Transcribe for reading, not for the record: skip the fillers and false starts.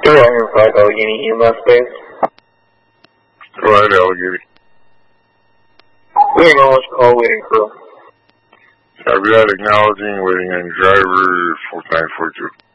105 Allegheny EMS base. Go ahead, Allegheny. Waiting on call, waiting crew. Copy that, acknowledging, waiting on driver, 4942.